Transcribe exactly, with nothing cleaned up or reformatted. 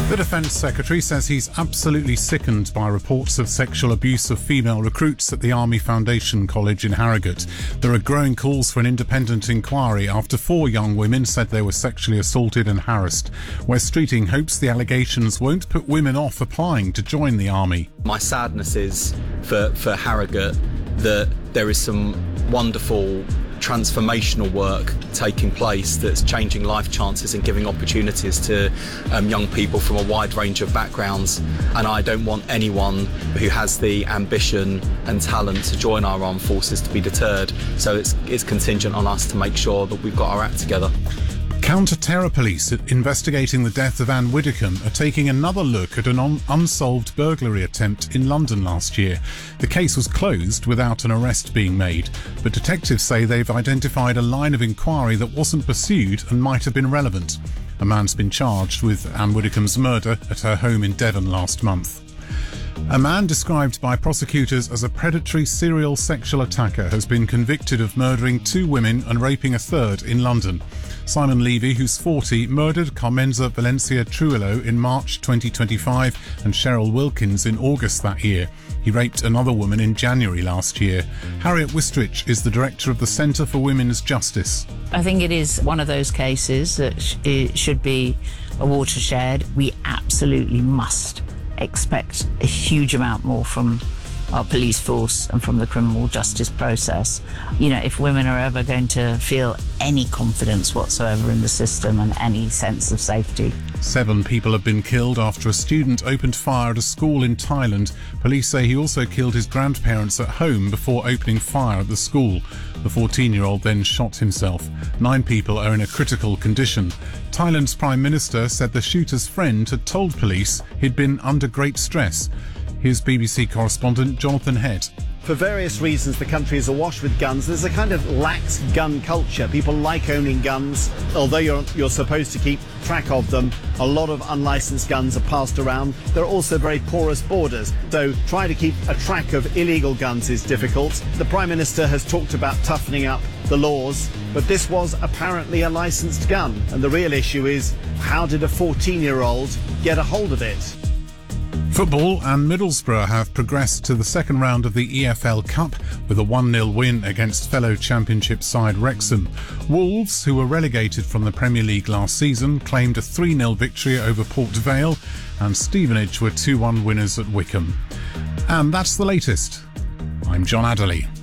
The Defence Secretary says he's absolutely sickened by reports of sexual abuse of female recruits at the Army Foundation College in Harrogate. There are growing calls for an independent inquiry after four young women said they were sexually assaulted and harassed. Wes Streeting hopes the allegations won't put women off applying to join the Army. My sadness is for, for Harrogate that there is some wonderful transformational work taking place that's changing life chances and giving opportunities to um, young people from a wide range of backgrounds, and I don't want anyone who has the ambition and talent to join our armed forces to be deterred, so it's, it's contingent on us to make sure that we've got our act together. Counter-terror police investigating the death of Anne Widdecombe are taking another look at an un- unsolved burglary attempt in London last year. The case was closed without an arrest being made, but detectives say they've identified a line of inquiry that wasn't pursued and might have been relevant. A man's been charged with Anne Widdecombe's murder at her home in Devon last month. A man described by prosecutors as a predatory serial sexual attacker has been convicted of murdering two women and raping a third in London. Simon Levy, who's forty, murdered Carmenza Valencia Truillo in March twenty twenty-five and Cheryl Wilkins in August that year. He raped another woman in January last year. Harriet Wistrich is the director of the Centre for Women's Justice. I think it is one of those cases that sh- it should be a watershed. We absolutely must expect a huge amount more from our police force and from the criminal justice process. You know, if women are ever going to feel any confidence whatsoever in the system and any sense of safety. Seven people have been killed after a student opened fire at a school in Thailand. Police say he also killed his grandparents at home before opening fire at the school. The fourteen-year-old then shot himself. Nine people are in a critical condition. Thailand's Prime Minister said the shooter's friend had told police he'd been under great stress. Here's B B C correspondent Jonathan Head. For various reasons, the country is awash with guns. There's a kind of lax gun culture. People like owning guns. Although you're, you're supposed to keep track of them, a lot of unlicensed guns are passed around. There are also very porous borders, so trying to keep a track of illegal guns is difficult. The Prime Minister has talked about toughening up the laws, but this was apparently a licensed gun. And the real issue is, how did a fourteen-year-old get a hold of it? Football, and Middlesbrough have progressed to the second round of the E F L Cup with a one nil win against fellow Championship side Wrexham. Wolves, who were relegated from the Premier League last season, claimed a three nil victory over Port Vale, and Stevenage were two one winners at Wycombe. And that's the latest. I'm John Adderley.